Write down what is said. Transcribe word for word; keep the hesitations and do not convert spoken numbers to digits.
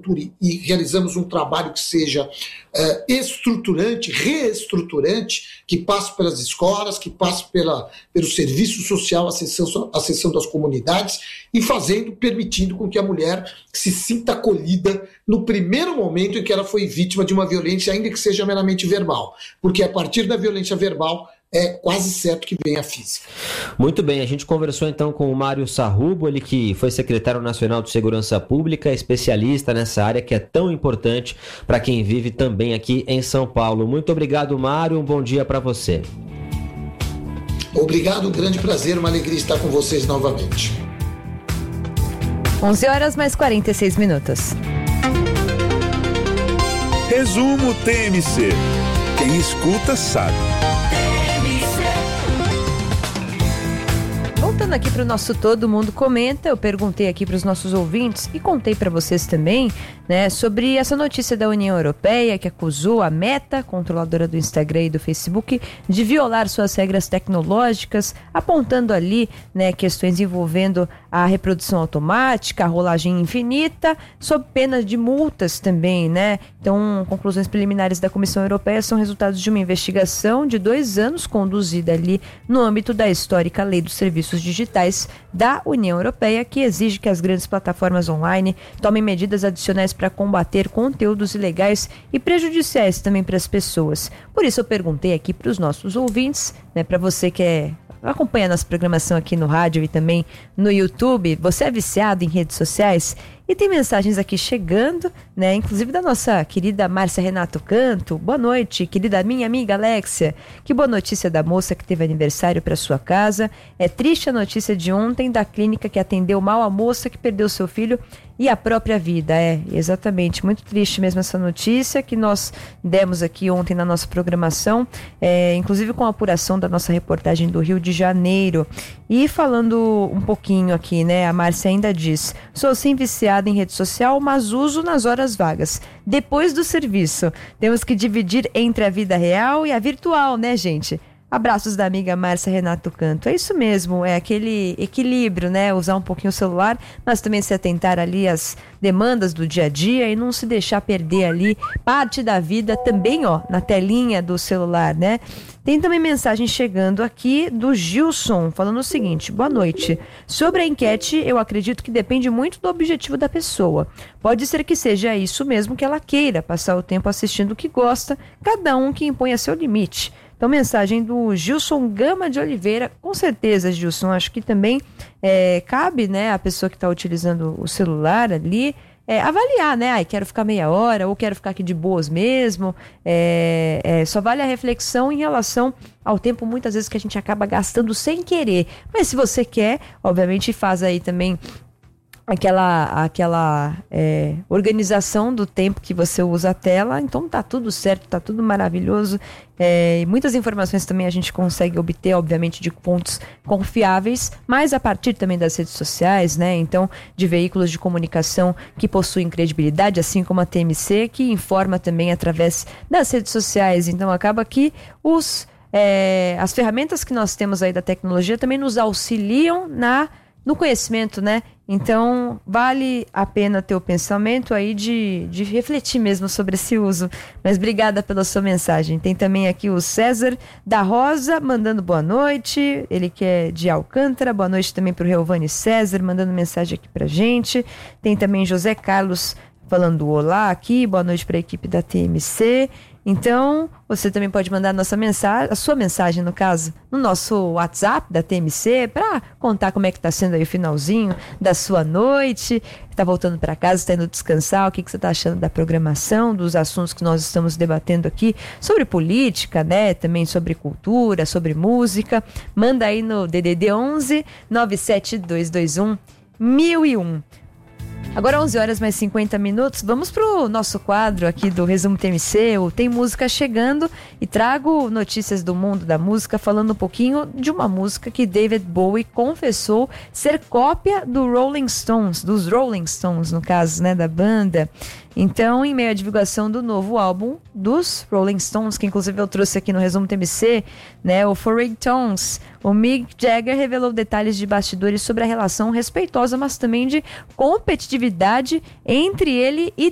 cultura e, e realizamos um trabalho que seja é, estruturante, reestruturante, que passe pelas escolas, que passe pela, pelo serviço social, a sessão, a sessão das comunidades, e fazendo, permitindo com que a mulher se sinta acolhida no primeiro momento em que ela foi vítima de uma violência, ainda que seja meramente verbal, porque a partir da violência verbal é quase certo que vem a física. Muito bem, a gente conversou então com o Mário Sarrubo, ele que foi secretário nacional de Segurança Pública, especialista nessa área que é tão importante para quem vive também aqui em São Paulo. Muito obrigado, Mário, um bom dia para você. Obrigado, um grande prazer, uma alegria estar com vocês novamente. onze horas mais quarenta e seis minutos. Resumo T M C. Quem escuta sabe. Voltando aqui para o nosso Todo Mundo Comenta, eu perguntei aqui para os nossos ouvintes e contei para vocês também, né, sobre essa notícia da União Europeia que acusou a Meta, controladora do Instagram e do Facebook, de violar suas regras tecnológicas, apontando ali, né, questões envolvendo a reprodução automática, a rolagem infinita, sob pena de multas também, né? Então, conclusões preliminares da Comissão Europeia são resultados de uma investigação de dois anos conduzida ali no âmbito da histórica Lei dos Serviços Digitais da União Europeia, que exige que as grandes plataformas online tomem medidas adicionais para combater conteúdos ilegais e prejudiciais também para as pessoas. Por isso eu perguntei aqui para os nossos ouvintes, né, para você que é acompanha a nossa programação aqui no rádio e também no YouTube, você é viciado em redes sociais? E tem mensagens aqui chegando, né? Inclusive da nossa querida Márcia Renato Canto. Boa noite, querida minha amiga Alexia. Que boa notícia da moça que teve aniversário para sua casa. É triste a notícia de ontem da clínica que atendeu mal a moça que perdeu seu filho e a própria vida. É, exatamente. Muito triste mesmo essa notícia que nós demos aqui ontem na nossa programação, é, inclusive com a apuração da nossa reportagem do Rio de Janeiro. E falando um pouquinho aqui, né? A Márcia ainda diz: sou sim viciada em rede social, mas uso nas horas vagas, depois do serviço. Temos que dividir entre a vida real e a virtual, né, gente? Abraços da amiga Márcia Renato Canto. É isso mesmo, é aquele equilíbrio, né? Usar um pouquinho o celular, mas também se atentar ali às demandas do dia a dia e não se deixar perder ali parte da vida também, ó, na telinha do celular, né? Tem também mensagem chegando aqui do Gilson, falando o seguinte: boa noite. Sobre a enquete, eu acredito que depende muito do objetivo da pessoa. Pode ser que seja isso mesmo que ela queira, passar o tempo assistindo o que gosta, cada um que impõe a seu limite. Então, mensagem do Gilson Gama de Oliveira. Com certeza, Gilson, acho que também é, cabe, né, a pessoa que está utilizando o celular ali, é, avaliar, né? Ai, quero ficar meia hora ou quero ficar aqui de boas mesmo. É, é, só vale a reflexão em relação ao tempo, muitas vezes, que a gente acaba gastando sem querer. Mas se você quer, obviamente faz aí também aquela, aquela é, organização do tempo que você usa a tela, então tá tudo certo, tá tudo maravilhoso. É, muitas informações também a gente consegue obter, obviamente, de pontos confiáveis, mas a partir também das redes sociais, né? Então, de veículos de comunicação que possuem credibilidade, assim como a T M C, que informa também através das redes sociais. Então, acaba que os, é, as ferramentas que nós temos aí da tecnologia também nos auxiliam na no conhecimento, né? Então, vale a pena ter o pensamento aí de, de refletir mesmo sobre esse uso. Mas obrigada pela sua mensagem. Tem também aqui o César da Rosa, mandando boa noite. Ele que é de Alcântara. Boa noite também para o Reovani César, mandando mensagem aqui pra gente. Tem também José Carlos falando olá aqui. Boa noite para a equipe da T M C. Então, você também pode mandar a, nossa mensagem, a sua mensagem, no caso, no nosso WhatsApp da T M C, para contar como é que está sendo aí o finalzinho da sua noite, está voltando para casa, está indo descansar, o que, que você está achando da programação, dos assuntos que nós estamos debatendo aqui, sobre política, né, também sobre cultura, sobre música. Manda aí no D D D onze, nove sete dois dois um, mil e um. Agora onze horas mais cinquenta minutos, vamos pro nosso quadro aqui do Resumo T M C, o Tem Música Chegando, e trago notícias do mundo da música, falando um pouquinho de uma música que David Bowie confessou ser cópia do Rolling Stones, dos Rolling Stones, no caso, né, da banda. Então, em meio à divulgação do novo álbum dos Rolling Stones, que inclusive eu trouxe aqui no Resumo T M C, né, o Four Tones, o Mick Jagger revelou detalhes de bastidores sobre a relação respeitosa, mas também de competitividade entre ele e